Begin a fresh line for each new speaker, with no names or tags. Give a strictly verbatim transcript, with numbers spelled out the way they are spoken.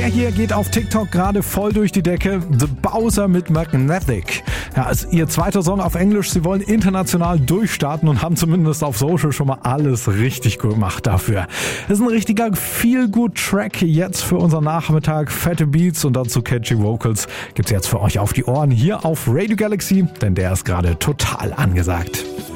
Der hier geht auf TikTok gerade voll durch die Decke. The Bowser mit Magnetic. Ja, ist ihr zweiter Song auf Englisch. Sie wollen international durchstarten und haben zumindest auf Social schon mal alles richtig gemacht dafür. Das ist ein richtiger Feel-Good-Track jetzt für unseren Nachmittag. Fette Beats und dazu catchy Vocals gibt's jetzt für euch auf die Ohren hier auf Radio Galaxy, denn der ist gerade total angesagt.